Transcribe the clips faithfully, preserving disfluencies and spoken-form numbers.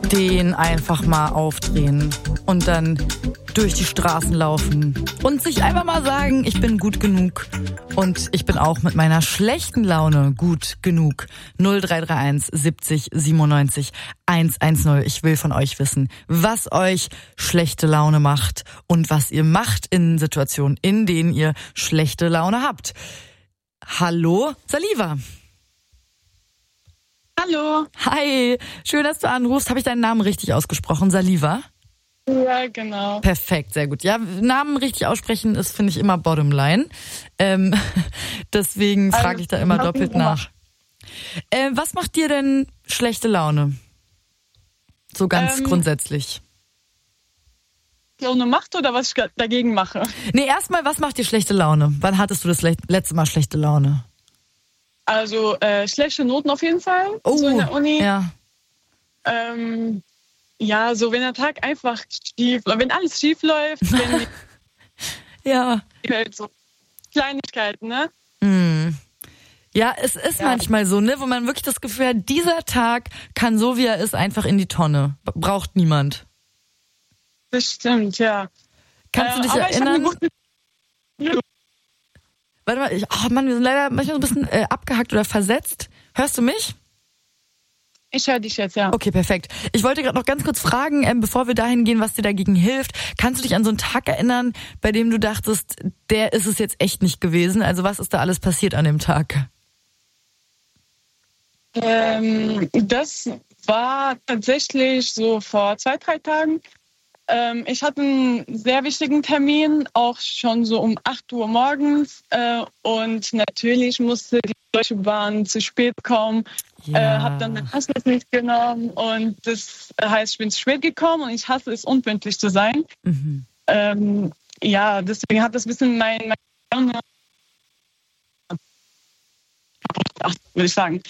den einfach mal aufdrehen und dann durch die Straßen laufen und sich einfach mal sagen, ich bin gut genug und ich bin auch mit meiner schlechten Laune gut genug. null drei drei eins siebzig siebenundneunzig hundertzehn. Ich will von euch wissen, was euch schlechte Laune macht und was ihr macht in Situationen, in denen ihr schlechte Laune habt. Hallo, Saliva. Hallo. Hi, schön, dass du anrufst. Habe ich deinen Namen richtig ausgesprochen? Saliva? Ja, genau. Perfekt, sehr gut. Ja, Namen richtig aussprechen ist, finde ich, immer Bottomline. Ähm, deswegen frage also, ich da immer doppelt nach. Äh, was macht dir denn schlechte Laune? So ganz ähm, grundsätzlich. Laune macht oder was ich dagegen mache? Nee, erstmal, was macht dir schlechte Laune? Wann hattest du das le- letzte Mal schlechte Laune? Also äh, schlechte Noten auf jeden Fall. Oh, so in der Uni. Ja. Ähm, ja, so wenn der Tag einfach schief, wenn alles schief läuft, wenn ja. die Welt so Kleinigkeiten, ne? Mm. Ja, es ist ja. manchmal so, ne, wo man wirklich das Gefühl hat, dieser Tag kann so wie er ist einfach in die Tonne. Braucht niemand. Das stimmt, ja. Kannst du dich äh, erinnern? Gute... Warte mal, ich, oh Mann, wir sind leider manchmal so ein bisschen äh, abgehackt oder versetzt. Hörst du mich? Ich höre dich jetzt, ja. Okay, perfekt. Ich wollte gerade noch ganz kurz fragen, ähm, bevor wir dahin gehen, was dir dagegen hilft. Kannst du dich an so einen Tag erinnern, bei dem du dachtest, der ist es jetzt echt nicht gewesen? Also was ist da alles passiert an dem Tag? Ähm, das war tatsächlich so vor zwei, drei Tagen. Ähm, ich hatte einen sehr wichtigen Termin, auch schon so um acht Uhr morgens. Äh, und natürlich musste die Deutsche Bahn zu spät kommen. Ja. Äh, habe dann den Anschluss nicht genommen. Und das heißt, ich bin zu spät gekommen und ich hasse es, unpünktlich zu sein. Mhm. Ähm, ja, deswegen hat das ein bisschen mein... mein Ach, würde ich sagen.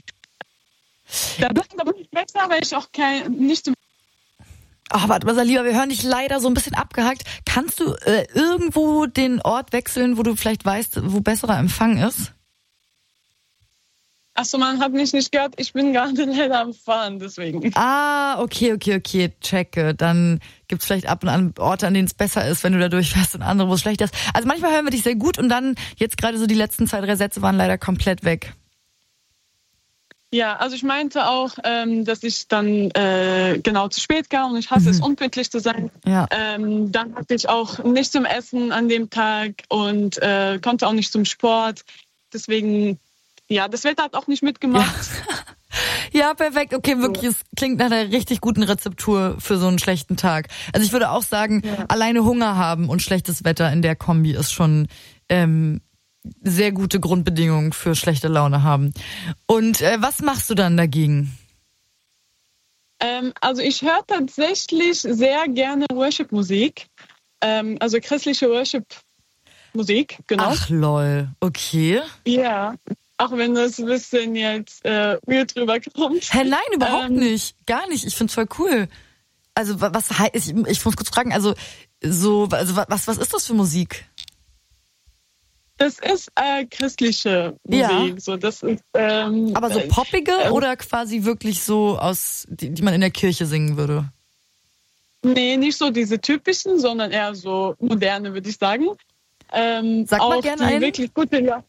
Da bin ich aber nicht besser, weil ich auch kein, nicht so... Ach, warte mal, Saliva, wir hören dich leider so ein bisschen abgehackt. Kannst du äh, irgendwo den Ort wechseln, wo du vielleicht weißt, wo besserer Empfang ist? Achso, man hat mich nicht gehört. Ich bin gerade leider am Fahren, deswegen. Ah, okay, okay, okay, checke. Dann gibt's vielleicht ab und an Orte, an denen es besser ist, wenn du da durchfährst und andere, wo es schlechter ist. Also manchmal hören wir dich sehr gut und dann, jetzt gerade so die letzten zwei, drei Sätze waren leider komplett weg. Ja, also ich meinte auch, ähm, dass ich dann äh, genau zu spät kam und ich hasse mhm. es, unpünktlich zu sein. Ja. Ähm, dann hatte ich auch nicht zum Essen an dem Tag und äh, konnte auch nicht zum Sport. Deswegen, ja, das Wetter hat auch nicht mitgemacht. Ja, ja, perfekt. Okay, wirklich, es klingt nach einer richtig guten Rezeptur für so einen schlechten Tag. Also ich würde auch sagen, ja. alleine Hunger haben und schlechtes Wetter in der Kombi ist schon... Ähm, sehr gute Grundbedingungen für schlechte Laune haben. Und äh, was machst du dann dagegen? Ähm, also ich höre tatsächlich sehr gerne Worship-Musik. Ähm, also christliche Worship-Musik, genau. Ach lol, okay. Ja, auch wenn das ein bisschen jetzt äh, weird rüberkommt. Hä, nein, überhaupt ähm, nicht. Gar nicht. Ich find's voll cool. Also was heißt, ich, ich muss kurz fragen, also so, also was, was ist das für Musik? Das ist äh, christliche Musik. Ja. So, das ist, ähm, aber so poppige äh, oder quasi wirklich so aus, die, die man in der Kirche singen würde? Nee, nicht so diese typischen, sondern eher so moderne, würde ich sagen. Ähm, Sag mal gerne einen. Wirklich gute, ja.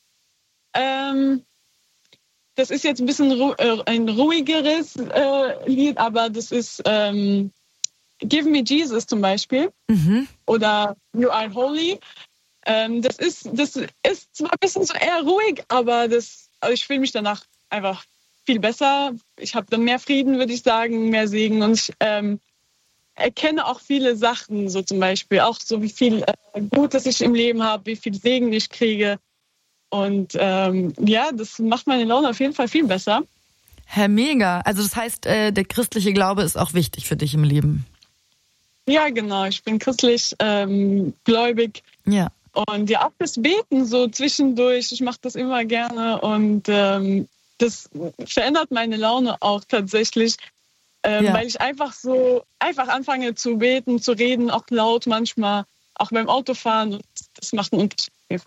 Ähm, das ist jetzt ein bisschen ru- äh, ein ruhigeres äh, Lied, aber das ist ähm, Give Me Jesus zum Beispiel. Mhm. Oder You Are Holy. Ähm, das ist, das ist zwar ein bisschen so eher ruhig, aber das, also ich fühle mich danach einfach viel besser. Ich habe dann mehr Frieden, würde ich sagen, mehr Segen und ich ähm, erkenne auch viele Sachen, so zum Beispiel auch so wie viel äh, Gutes ich im Leben habe, wie viel Segen ich kriege und ähm, ja, das macht meine Laune auf jeden Fall viel besser. Herr Mega, also das heißt, äh, der christliche Glaube ist auch wichtig für dich im Leben. Ja, genau, ich bin christlich ähm, gläubig. Ja. Und ja, auch das Beten so zwischendurch, ich mache das immer gerne und ähm, das verändert meine Laune auch tatsächlich, ähm, ja. weil ich einfach so einfach anfange zu beten, zu reden, auch laut manchmal, auch beim Autofahren und das macht einen Unterschied auf jeden Fall.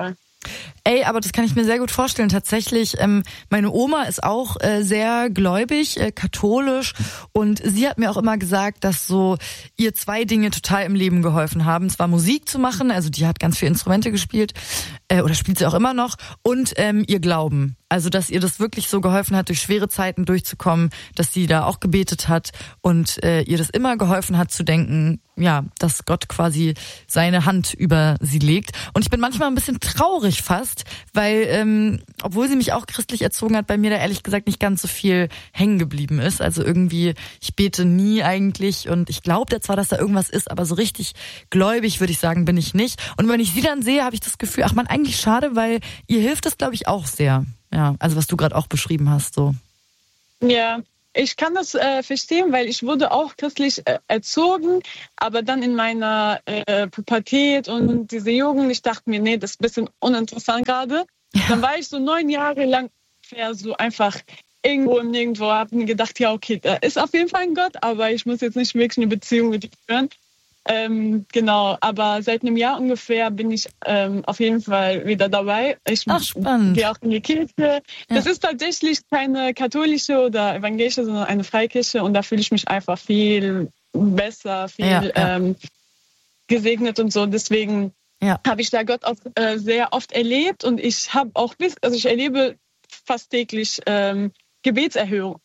Ey, aber das kann ich mir sehr gut vorstellen. Tatsächlich, ähm, meine Oma ist auch äh, sehr gläubig, äh, katholisch, und sie hat mir auch immer gesagt, dass so ihr zwei Dinge total im Leben geholfen haben. Zwar Musik zu machen, also die hat ganz viele Instrumente gespielt, äh, oder spielt sie auch immer noch, und ähm, ihr Glauben. Also, dass ihr das wirklich so geholfen hat, durch schwere Zeiten durchzukommen, dass sie da auch gebetet hat und äh, ihr das immer geholfen hat zu denken, ja, dass Gott quasi seine Hand über sie legt. Und ich bin manchmal ein bisschen traurig fast, weil, ähm, obwohl sie mich auch christlich erzogen hat, bei mir da ehrlich gesagt nicht ganz so viel hängen geblieben ist. Also irgendwie, ich bete nie eigentlich, und ich glaube zwar, dass da irgendwas ist, aber so richtig gläubig, würde ich sagen, bin ich nicht. Und wenn ich sie dann sehe, habe ich das Gefühl, ach man, eigentlich schade, weil ihr hilft das, glaube ich, auch sehr. Ja, also was du gerade auch beschrieben hast, so. Ja, ich kann das äh, verstehen, weil ich wurde auch christlich äh, erzogen, aber dann in meiner äh, Pubertät und diese Jugend, ich dachte mir, nee, das ist ein bisschen uninteressant gerade. Ja. Dann war ich so neun Jahre lang so einfach irgendwo im Nirgendwo, habe mir gedacht, ja okay, da ist auf jeden Fall ein Gott, aber ich muss jetzt nicht wirklich eine Beziehung mit ihm führen. Ähm, genau, aber seit einem Jahr ungefähr bin ich ähm, auf jeden Fall wieder dabei. Ich Ach, spannend. Gehe auch in die Kirche. Das ja. ist tatsächlich keine katholische oder evangelische, sondern eine Freikirche, und da fühle ich mich einfach viel besser, viel ja, ja. Ähm, gesegnet und so. Deswegen ja. habe ich da Gott auch äh, sehr oft erlebt, und ich habe auch bis, also ich erlebe fast täglich ähm, Gebetserhörung.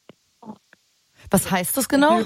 Was heißt das genau?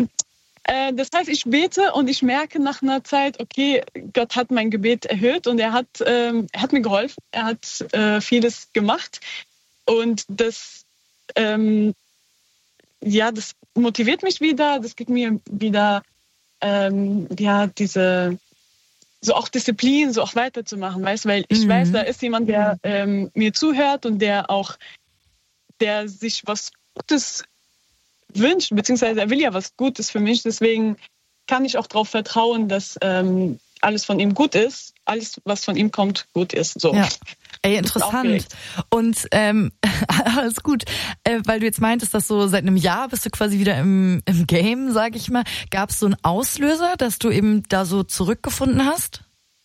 Das heißt, ich bete und ich merke nach einer Zeit, okay, Gott hat mein Gebet erhört und er hat, ähm, er hat mir geholfen, er hat äh, vieles gemacht, und das, ähm, ja, das motiviert mich wieder, das gibt mir wieder, ähm, ja, diese, so auch Disziplin, so auch weiterzumachen, weißt, weil ich mhm. weiß, da ist jemand, der ähm, mir zuhört und der auch, der sich was Gutes wünscht, beziehungsweise er will ja was Gutes für mich. Deswegen kann ich auch darauf vertrauen, dass ähm, alles von ihm gut ist. Alles, was von ihm kommt, gut ist. So. Ja. Ey, interessant. Und ähm, alles gut. Äh, weil du jetzt meintest, dass so seit einem Jahr bist du quasi wieder im, im Game, sag ich mal. Gab es so einen Auslöser, dass du eben da so zurückgefunden hast?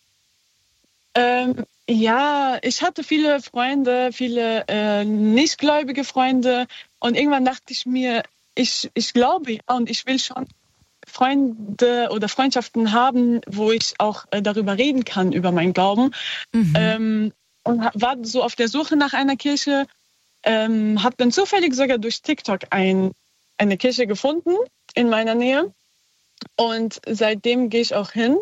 Ähm, ja, ich hatte viele Freunde, viele äh, nichtgläubige Freunde, und irgendwann dachte ich mir, Ich, ich glaube ja, und ich will schon Freunde oder Freundschaften haben, wo ich auch äh, darüber reden kann, über meinen Glauben. Mhm. Ähm, und war so auf der Suche nach einer Kirche, ähm, habe dann zufällig sogar durch TikTok ein, eine Kirche gefunden in meiner Nähe. Und seitdem gehe ich auch hin,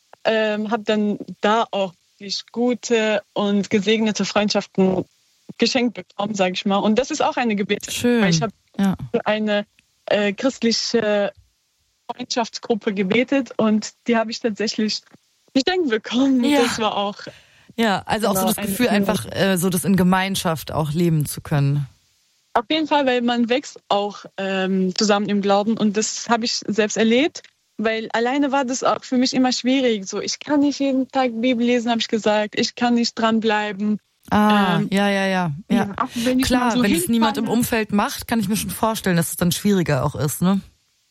ähm, habe dann da auch wirklich gute und gesegnete Freundschaften geschenkt bekommen, sage ich mal. Und das ist auch eine Gebet. Schön. Weil ich habe ja. für eine äh, christliche Freundschaftsgruppe gebetet, und die habe ich tatsächlich geschenkt bekommen. Ja. Das war auch... Ja, also auch so das Gefühl, einfach äh, so das in Gemeinschaft auch leben zu können. Auf jeden Fall, weil man wächst auch ähm, zusammen im Glauben, und das habe ich selbst erlebt, weil alleine war das auch für mich immer schwierig. So, ich kann nicht jeden Tag Bibel lesen, habe ich gesagt. Ich kann nicht dranbleiben. Ah, ähm, ja, ja, ja. ja. ja wenn Klar, so wenn es niemand im Umfeld macht, kann ich mir schon vorstellen, dass es dann schwieriger auch ist, ne?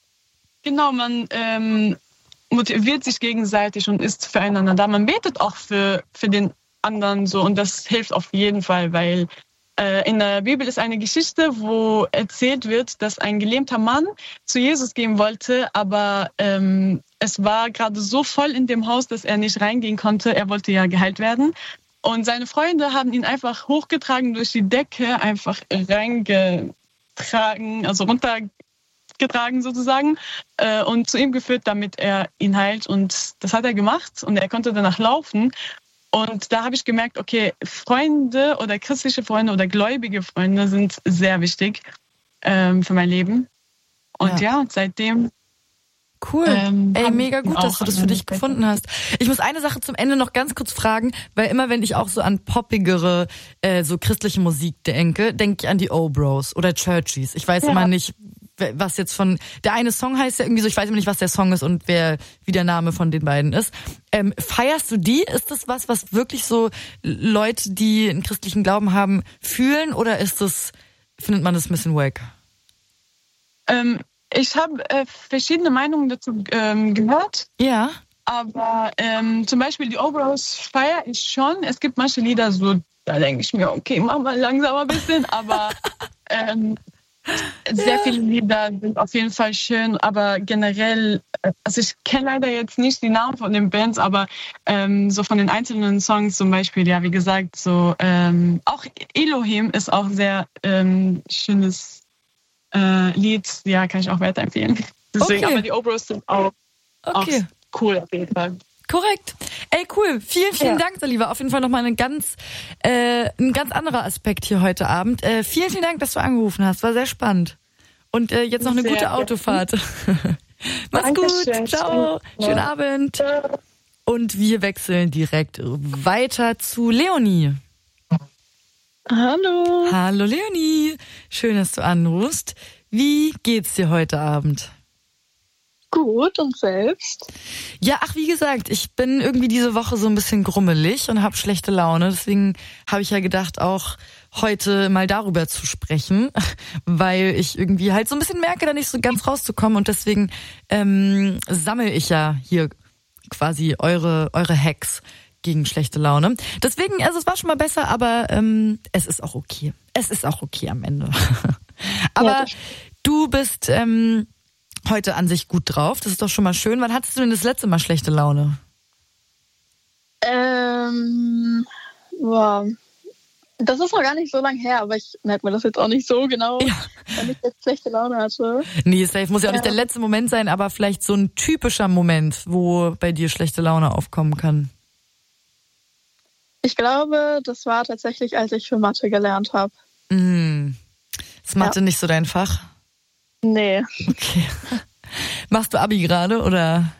Genau, man ähm, motiviert sich gegenseitig und ist füreinander da. Man betet auch für, für den anderen so, und das hilft auf jeden Fall, weil äh, in der Bibel ist eine Geschichte, wo erzählt wird, dass ein gelähmter Mann zu Jesus gehen wollte, aber ähm, es war gerade so voll in dem Haus, dass er nicht reingehen konnte. Er wollte ja geheilt werden. Und seine Freunde haben ihn einfach hochgetragen durch die Decke, einfach reingetragen, also runtergetragen sozusagen, äh, und zu ihm geführt, damit er ihn heilt. Und das hat er gemacht, und er konnte danach laufen. Und da habe ich gemerkt, okay, Freunde oder christliche Freunde oder gläubige Freunde sind sehr wichtig ähm, für mein Leben. Und ja, ja und seitdem... Cool. Ähm, Ey, mega gut, dass du das für dich gefunden hast. Ich muss eine Sache zum Ende noch ganz kurz fragen, weil immer wenn ich auch so an poppigere, äh, so christliche Musik denke, denke ich an die O-Bros oder Churchies. Ich weiß ja. immer nicht, was jetzt von, der eine Song heißt ja irgendwie so, ich weiß immer nicht, was der Song ist und wer, wie der Name von den beiden ist. Ähm, feierst du die? Ist das was, was wirklich so Leute, die einen christlichen Glauben haben, fühlen, oder ist das, findet man das ein bisschen wack? Ähm, Ich habe äh, verschiedene Meinungen dazu ähm, gehört. Ja. Aber ähm, zum Beispiel die Oberhaus feiere ich schon. Es gibt manche Lieder, so, da denke ich mir, okay, mach mal langsamer ein bisschen. Aber ähm, sehr ja. viele Lieder sind auf jeden Fall schön. Aber generell, also ich kenne leider jetzt nicht die Namen von den Bands, aber ähm, so von den einzelnen Songs zum Beispiel, ja, wie gesagt, so ähm, auch Elohim ist auch sehr ähm, schönes äh, Lied. Ja, kann ich auch weiterempfehlen. Deswegen, okay. Aber die Oberhaus sind auch, okay. auch cool auf jeden Fall. Korrekt. Ey, cool. Vielen, vielen ja. Dank, Saliva. Auf jeden Fall nochmal ein ganz, äh, ein ganz anderer Aspekt hier heute Abend. Äh, vielen, vielen Dank, dass du angerufen hast. War sehr spannend. Und äh, jetzt noch eine sehr gute Autofahrt. Mach's Dankeschön. Gut. Ciao. Ja. Schönen Abend. Ja. Und wir wechseln direkt weiter zu Leonie. Hallo. Hallo, Leonie. Schön, dass du anrufst. Wie geht's dir heute Abend? Gut, und selbst? Ja, ach, wie gesagt, ich bin irgendwie diese Woche so ein bisschen grummelig und habe schlechte Laune. Deswegen habe ich ja gedacht, auch heute mal darüber zu sprechen, weil ich irgendwie halt so ein bisschen merke, da nicht so ganz rauszukommen. Und deswegen ähm, sammle ich ja hier quasi eure eure Hacks gegen schlechte Laune. Deswegen, also es war schon mal besser, aber ähm, es ist auch okay. Es ist auch okay am Ende. Aber ja, du bist ähm, heute an sich gut drauf. Das ist doch schon mal schön. Wann hattest du denn das letzte Mal schlechte Laune? Ähm, wow. Das ist noch gar nicht so lange her, aber ich merke mir das jetzt auch nicht so genau, ja. wenn ich jetzt schlechte Laune hatte. Nee, safe muss ja auch ja. nicht der letzte Moment sein, aber vielleicht so ein typischer Moment, wo bei dir schlechte Laune aufkommen kann. Ich glaube, das war tatsächlich, als ich für Mathe gelernt habe. Mm. Ist Mathe ja. nicht so dein Fach? Nee. Okay. Machst du Abi gerade, oder?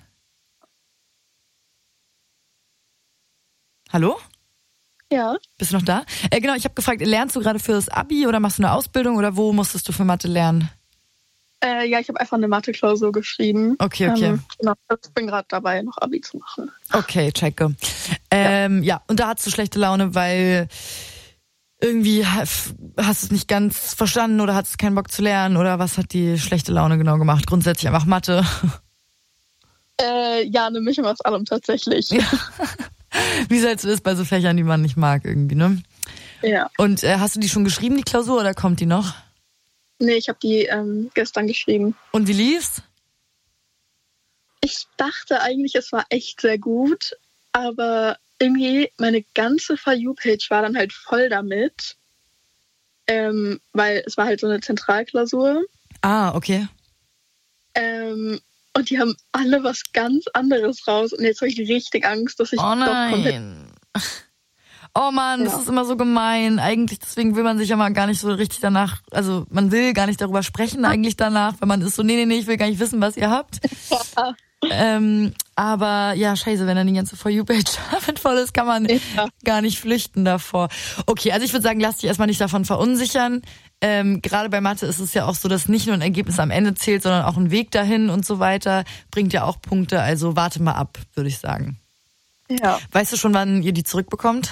Hallo? Ja. Bist du noch da? Äh, genau, ich habe gefragt, lernst du gerade für das Abi oder machst du eine Ausbildung oder wo musstest du für Mathe lernen? Äh, ja, ich habe einfach eine Mathe-Klausur geschrieben. Okay, okay. Ähm, genau, ich bin gerade dabei, noch Abi zu machen. Okay, checke. Ähm, ja. ja, und da hattest du schlechte Laune, weil irgendwie hast du es nicht ganz verstanden oder hattest keinen Bock zu lernen oder was hat die schlechte Laune genau gemacht? Grundsätzlich einfach Mathe? Äh, ja, eine Mischung aus allem tatsächlich. Ja. Wie es ist bei so Fächern, die man nicht mag irgendwie, ne? Ja. Und äh, hast du die schon geschrieben, die Klausur, oder kommt die noch? Nee, ich habe die ähm, gestern geschrieben. Und wie lief's? Ich dachte eigentlich, es war echt sehr gut, aber irgendwie meine ganze For You-Page war dann halt voll damit, ähm, weil es war halt so eine Zentralklausur. Ah, okay. Ähm, und die haben alle was ganz anderes raus und jetzt habe ich richtig Angst, dass ich oh doch komplett... Oh Mann, das ja. ist immer so gemein. Eigentlich, deswegen will man sich ja mal gar nicht so richtig danach, also man will gar nicht darüber sprechen eigentlich danach, wenn man ist so, nee, nee, nee, ich will gar nicht wissen, was ihr habt. Ja. Ähm, aber ja, scheiße, wenn dann die ganze For You-Page damit voll ist, kann man ja. gar nicht flüchten davor. Okay, also ich würde sagen, lass dich erstmal nicht davon verunsichern. Ähm, gerade bei Mathe ist es ja auch so, dass nicht nur ein Ergebnis am Ende zählt, sondern auch ein Weg dahin und so weiter. Bringt ja auch Punkte, also warte mal ab, würde ich sagen. Ja. Weißt du schon, wann ihr die zurückbekommt?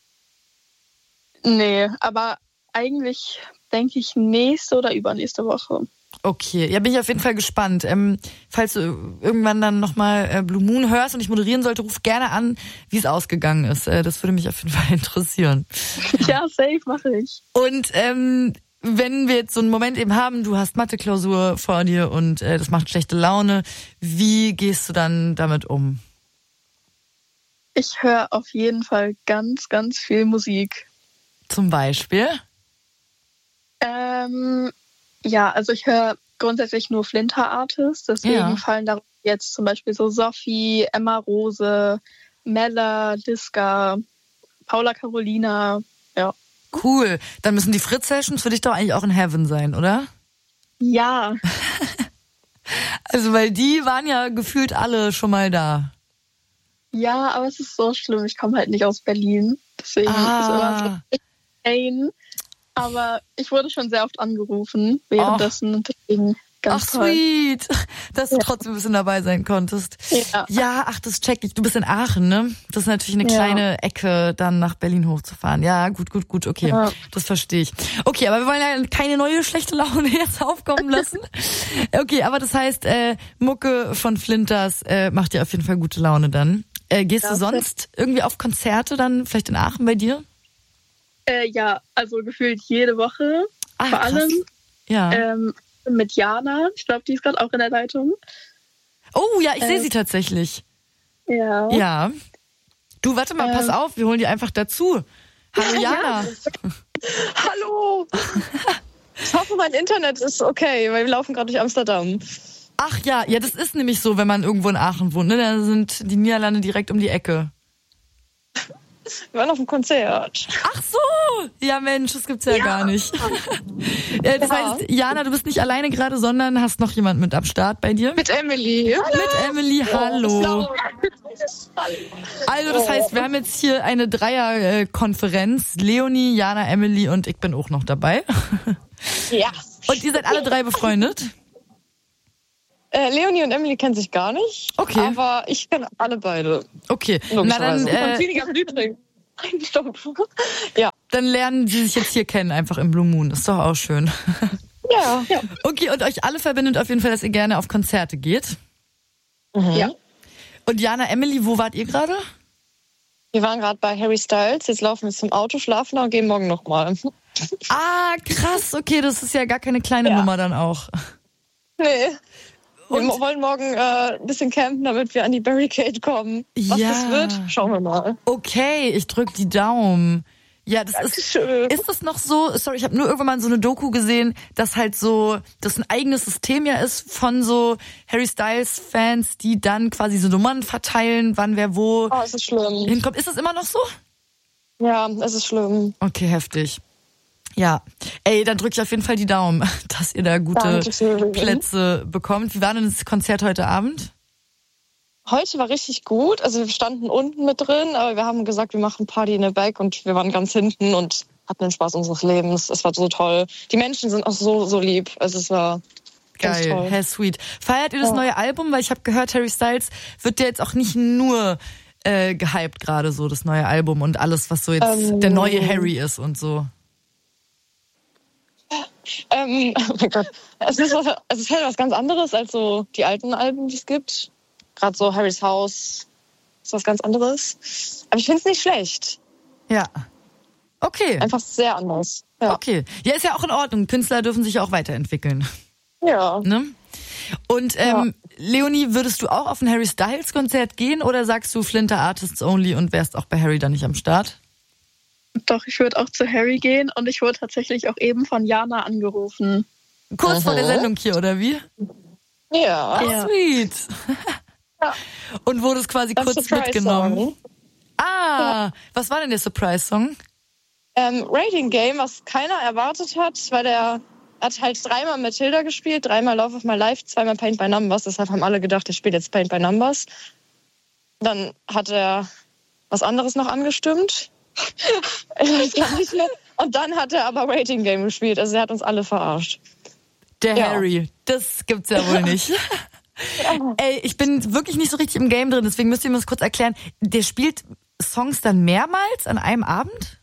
Nee, aber eigentlich denke ich nächste oder übernächste Woche. Okay, ja, bin ich auf jeden Fall gespannt. Ähm, falls du irgendwann dann nochmal äh, Blue Moon hörst und ich moderieren sollte, ruf gerne an, wie es ausgegangen ist. Äh, das würde mich auf jeden Fall interessieren. Ja, safe mache ich. Und ähm, wenn wir jetzt so einen Moment eben haben, du hast Mathe-Klausur vor dir und äh, das macht schlechte Laune, wie gehst du dann damit um? Ich höre auf jeden Fall ganz, ganz viel Musik. Zum Beispiel? Ähm, ja, also ich höre grundsätzlich nur Flinter-Artists, deswegen ja. fallen da jetzt zum Beispiel so Sophie, Emma Rose, Mella, Liska, Paula Carolina, ja. Cool, dann müssen die Fritz-Sessions für dich doch eigentlich auch in Heaven sein, oder? Ja. Also, weil die waren ja gefühlt alle schon mal da. Ja, aber es ist so schlimm, ich komme halt nicht aus Berlin, deswegen ah. ist immer so Pain. Aber ich wurde schon sehr oft angerufen währenddessen und deswegen ganz ach, toll. sweet, dass du Ja. trotzdem ein bisschen dabei sein konntest. Ja. Ja, ach, das check ich. Du bist in Aachen, ne? Das ist natürlich eine Ja. kleine Ecke, dann nach Berlin hochzufahren. Ja, gut, gut, gut, okay. Ja. Das verstehe ich. Okay, aber wir wollen ja keine neue schlechte Laune jetzt aufkommen lassen. Okay, aber das heißt, äh, Mucke von Flinters äh, macht dir auf jeden Fall gute Laune dann. Äh, gehst Ja, du sonst irgendwie auf Konzerte dann, vielleicht in Aachen bei dir? Äh, ja, also gefühlt jede Woche. Ah, Vor krass. allem Ja. ähm, mit Jana. Ich glaube, die ist gerade auch in der Leitung. Oh ja, ich sehe äh, sie tatsächlich. Ja. Ja. Du, warte mal, Ähm. pass auf, wir holen die einfach dazu. Hallo Jana. Hallo! Ich hoffe, mein Internet ist okay, weil wir laufen gerade durch Amsterdam. Ach ja, ja, das ist nämlich so, wenn man irgendwo in Aachen wohnt, ne? Da sind die Niederlande direkt um die Ecke. Wir waren auf dem Konzert. Ach so! Ja Mensch, das gibt's ja, gar nicht. Ja, das Ja. heißt, Jana, du bist nicht alleine gerade, sondern hast noch jemand mit am Start bei dir? Mit Emily. Mit Emily, hallo. Also das Oh. heißt, wir haben jetzt hier eine Dreier-Konferenz. Leonie, Jana, Emily und ich bin auch noch dabei. Ja. Und ihr seid alle drei befreundet? Äh, Leonie und Emily kennen sich gar nicht. Okay. Aber ich kenne alle beide. Okay, na dann, Logischerweise. Und äh, weniger Blütring. Stopp. Ja. dann lernen sie sich jetzt hier kennen, einfach im Blue Moon. Ist doch auch schön. Ja. ja. Okay, und euch alle verbindet auf jeden Fall, dass ihr gerne auf Konzerte geht. Mhm. Ja. Und Jana, Emily, wo wart ihr gerade? Wir waren gerade bei Harry Styles. Jetzt laufen wir zum Auto, schlafen und gehen morgen nochmal. Ah, krass, okay, das ist ja gar keine kleine Ja. Nummer dann auch. Nee. Wir Und- wollen morgen äh, ein bisschen campen, damit wir an die Barricade kommen. Was Ja. das wird, schauen wir mal. Okay, ich drück die Daumen. Ja, das ist, Dankeschön. ist das noch so, sorry, ich habe nur irgendwann mal so eine Doku gesehen, dass halt so, das ein eigenes System ja ist von so Harry Styles Fans, die dann quasi so Nummern verteilen, wann wer wo Oh, es ist schlimm. hinkommt. Ist das immer noch so? Ja, es ist schlimm. Okay, heftig. Ja, ey, dann drücke ich auf jeden Fall die Daumen, dass ihr da gute Dankeschön. Plätze bekommt. Wie war denn das Konzert heute Abend? Heute war richtig gut. Also wir standen unten mit drin, aber wir haben gesagt, wir machen Party in der Back und wir waren ganz hinten und hatten den Spaß unseres Lebens. Es war so toll. Die Menschen sind auch so, so lieb. Also es war ganz Geil, toll. hey, sweet. Feiert ihr das Ja. neue Album? Weil ich habe gehört, Harry Styles wird ja jetzt auch nicht nur äh, gehypt gerade so, das neue Album und alles, was so jetzt Ähm. der neue Harry ist und so. Ähm, oh mein Gott. Es ist, was, es ist halt was ganz anderes als so die alten Alben, die es gibt. Gerade so Harrys Haus ist was ganz anderes. Aber ich finde es nicht schlecht. Ja. Okay. Einfach sehr anders. Ja. Okay. Ja, ist ja auch in Ordnung. Künstler dürfen sich ja auch weiterentwickeln. Ja. Ne? Und ähm, Leonie, würdest du auch auf ein Harry Styles Konzert gehen oder sagst du Flinter Artists Only und wärst auch bei Harry dann nicht am Start? Doch, ich würde auch zu Harry gehen und ich wurde tatsächlich auch eben von Jana angerufen. Kurz vor der Mhm. Sendung hier, oder wie? Ja. Ja. Sweet. Ja. Und wurdest quasi Ein kurz Surprise-Song. mitgenommen. Ah, was war denn der Surprise-Song? Ähm, Rating Game, was keiner erwartet hat, weil der hat halt dreimal Matilda gespielt, dreimal Love of My Life, zweimal Paint by Numbers. Deshalb haben alle gedacht, er spielt jetzt Paint by Numbers. Dann hat er was anderes noch angestimmt. Ich weiß gar nicht mehr. Und dann hat er aber Rating Game gespielt. Also er hat uns alle verarscht. Der Ja. Harry. Das gibt's ja wohl nicht. Ey, ich bin wirklich nicht so richtig im Game drin, deswegen müsst ihr mir das kurz erklären. Der spielt Songs dann mehrmals an einem Abend?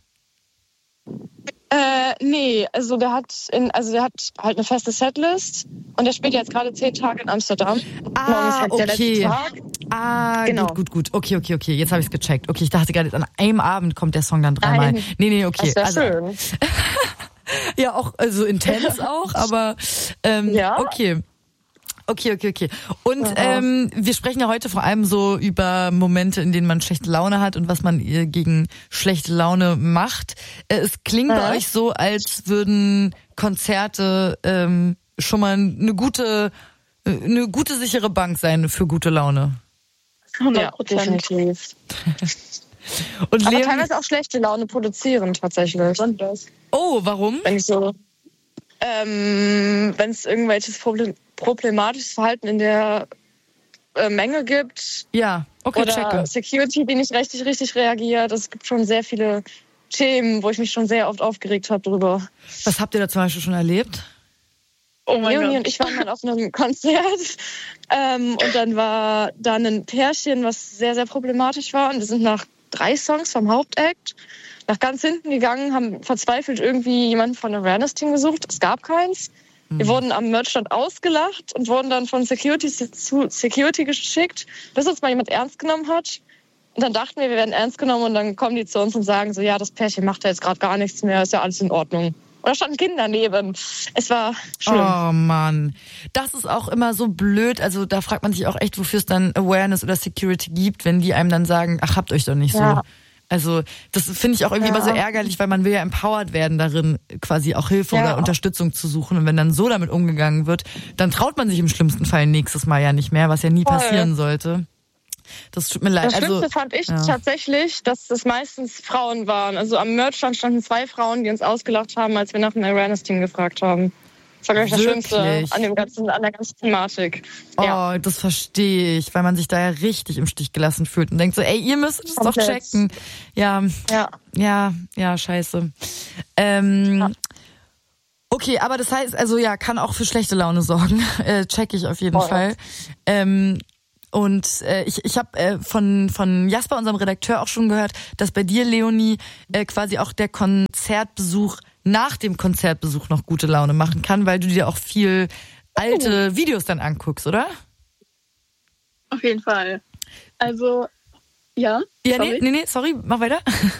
Äh, nee, also der hat in, also der hat halt eine feste Setlist und der spielt jetzt gerade zehn Tage in Amsterdam. Morgen ist Ah, halt der letzte okay. Tag. Ah, Genau. gut, gut, gut. Okay, okay, okay. Jetzt habe ich's gecheckt. Okay, ich dachte gerade, an einem Abend kommt der Song dann dreimal. Nein. Nee, nee, okay. Das wäre Also, schön. ja, auch, also intens auch, aber ähm, Ja. okay. Okay, okay, okay. Und Aha. ähm, wir sprechen ja heute vor allem so über Momente, in denen man schlechte Laune hat und was man äh, gegen schlechte Laune macht. Äh, es klingt Ja. bei euch so, als würden Konzerte ähm, schon mal eine gute, äh, eine gute sichere Bank sein für gute Laune. hundert Ja, Prozent. definitiv. Und Aber Leon, teilweise auch schlechte Laune produzieren tatsächlich. oh, warum? Wenn ich so, ähm, wenn es irgendwelches Problem, problematisches Verhalten in der äh, Menge gibt Ja, okay, oder checke. Security, die nicht richtig richtig reagiert. Es gibt schon sehr viele Themen, wo ich mich schon sehr oft aufgeregt habe drüber. Was habt ihr da zum Beispiel schon erlebt? Oh mein Leonie Gott. und ich waren mal auf einem Konzert ähm, und dann war da ein Pärchen, was sehr, sehr problematisch war. Und wir sind nach drei Songs vom Hauptact nach ganz hinten gegangen, haben verzweifelt irgendwie jemanden von Awareness-Team gesucht. Es gab keins. Mhm. Wir wurden am Merchstand ausgelacht und wurden dann von Security zu Security geschickt, bis uns mal jemand ernst genommen hat. Und dann dachten wir, wir werden ernst genommen und dann kommen die zu uns und sagen so, ja, das Pärchen macht ja jetzt gerade gar nichts mehr, ist ja alles in Ordnung. Und da standen Kinder neben. Es war schlimm. Oh Mann, das ist auch immer so blöd. Also da fragt man sich auch echt, wofür es dann Awareness oder Security gibt, wenn die einem dann sagen, ach, habt euch doch nicht Ja. so. Also das finde ich auch irgendwie Ja. immer so ärgerlich, weil man will ja empowered werden darin, quasi auch Hilfe Ja. oder Unterstützung zu suchen. Und wenn dann so damit umgegangen wird, dann traut man sich im schlimmsten Fall nächstes Mal ja nicht mehr, was ja nie Voll. passieren sollte. Das tut mir leid. Das Schlimmste Also, fand ich ja. tatsächlich, dass es meistens Frauen waren. Also am Merchstand standen zwei Frauen, die uns ausgelacht haben, als wir nach dem Awareness-Team gefragt haben. Das war, glaube ich, das Wirklich? Schlimmste an, dem ganzen, an der ganzen Thematik. Oh, Ja. das verstehe ich, weil man sich da ja richtig im Stich gelassen fühlt und denkt so, ey, ihr müsst es doch Komplett. checken. Ja, Ja. ja, ja, scheiße. Ähm, Ja. Okay, aber das heißt, also ja, kann auch für schlechte Laune sorgen. Äh, check ich auf jeden Voll. Fall. Ähm, und äh, ich, ich habe äh, von von Jasper, unserem Redakteur, auch schon gehört, dass bei dir, Leonie, äh, quasi auch der Konzertbesuch nach dem Konzertbesuch noch gute Laune machen kann, weil du dir auch viel alte Videos dann anguckst, oder? Auf jeden Fall. Also, ja. Ja, sorry. nee, nee, nee, sorry, mach weiter.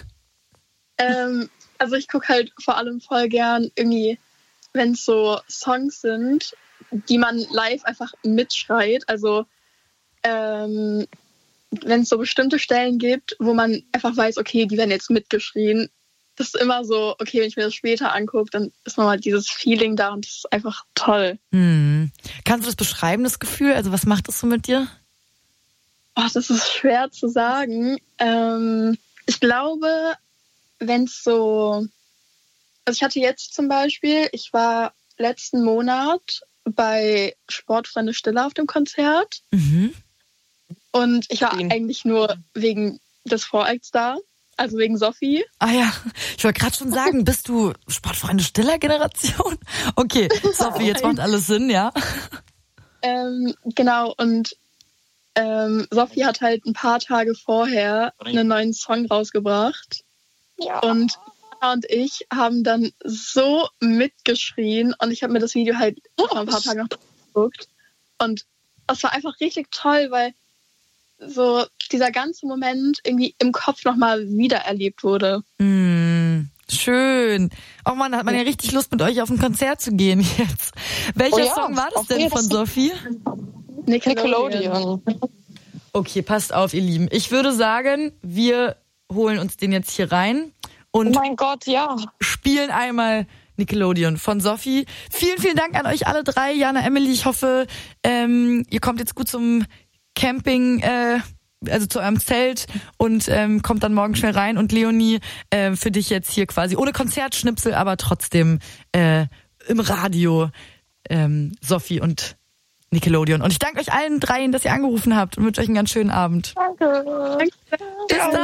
Ähm, also ich gucke halt vor allem voll gern irgendwie, wenn es so Songs sind, die man live einfach mitschreit. Also ähm, wenn es so bestimmte Stellen gibt, wo man einfach weiß, okay, die werden jetzt mitgeschrien. Das ist immer so, okay, wenn ich mir das später angucke, dann ist nochmal dieses Feeling da und das ist einfach toll. Hm. Kannst du das beschreiben, das Gefühl? Also was macht das so mit dir? Oh, das ist schwer zu sagen. Ähm, ich glaube, wenn es so... Also ich hatte jetzt zum Beispiel, ich war letzten Monat bei Sportfreunde Stille auf dem Konzert Mhm. und ich war Ihn. eigentlich nur wegen des Voreacts da, also wegen Sophie. Ah ja, ich wollte gerade schon sagen, bist du Sportfreunde stiller Generation? Okay, Sophie, jetzt macht alles Sinn, ja? Ähm, genau, und ähm, Sophie hat halt ein paar Tage vorher einen neuen Song rausgebracht. Ja. Und Anna und ich haben dann so mitgeschrien und ich habe mir das Video halt vor ein paar Tagen noch angeguckt. Und es war einfach richtig toll, weil so dieser ganze Moment irgendwie im Kopf nochmal wiedererlebt wurde. Hm, schön. Oh Mann, da hat man ja richtig Lust, mit euch auf ein Konzert zu gehen jetzt. Welcher Oh ja, Song war das auf denn jeden von Fall. Sophie? Nickelodeon. Okay, passt auf, ihr Lieben. Ich würde sagen, wir holen uns den jetzt hier rein Oh und mein Gott, ja. spielen einmal Nickelodeon von Sophie. Vielen, vielen Dank an euch alle drei. Jana, Emily, ich hoffe, ähm, ihr kommt jetzt gut zum Camping, äh, also zu eurem Zelt und ähm, kommt dann morgen schnell rein. Und Leonie, äh, für dich jetzt hier quasi ohne Konzertschnipsel, aber trotzdem äh, im Radio ähm, Sophie und Nickelodeon. Und ich danke euch allen dreien, dass ihr angerufen habt und wünsche euch einen ganz schönen Abend. Danke. Bis dann.